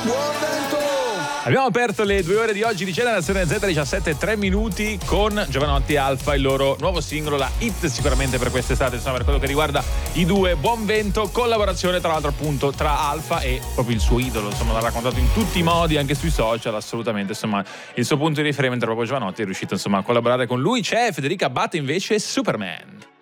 Buon vento! Abbiamo aperto le 2 ore di oggi di Generazione Z 17:03 con Jovanotti e Alfa, il loro nuovo singolo, la hit sicuramente per quest'estate, insomma, per quello che riguarda i due. Buon vento, collaborazione tra l'altro appunto tra Alfa e proprio il suo idolo, insomma, l'ha raccontato in tutti i modi, anche sui social, assolutamente, insomma, il suo punto di riferimento era proprio Jovanotti, è riuscito insomma a collaborare con lui. C'è Federica Abate invece, Superman.